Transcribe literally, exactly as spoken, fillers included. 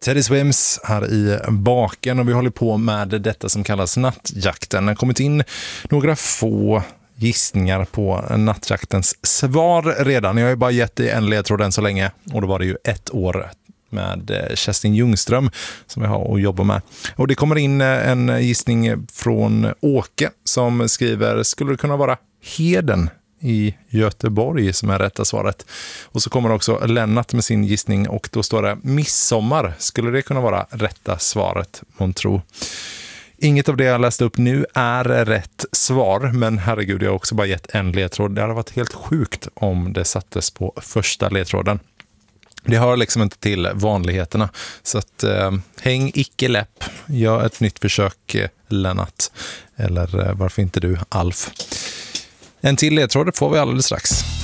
Teddy Swims här i baken och vi håller på med detta som kallas nattjakten. Det har kommit in några få gissningar på nattjaktens svar redan. Jag har ju bara gett dig en ledtråd än så länge och då var det ju ett år med Kerstin Ljungström som jag har att jobba med. Och det kommer in en gissning från Åke som skriver: skulle det kunna vara Heden i Göteborg som är rätta svaret? Och så kommer också Lennart med sin gissning och då står det midsommar. Skulle det kunna vara rätta svaret, man tror? Inget av det jag läste upp nu är rätt svar, men herregud, jag har också bara gett en ledtråd. Det hade varit helt sjukt om det sattes på första ledtråden. Det hör liksom inte till vanligheterna. Så att, eh, häng icke läpp. Gör ett nytt försök, eh, Lennart. Eller eh, varför inte du, Alf. En till ledtråd får vi alldeles strax.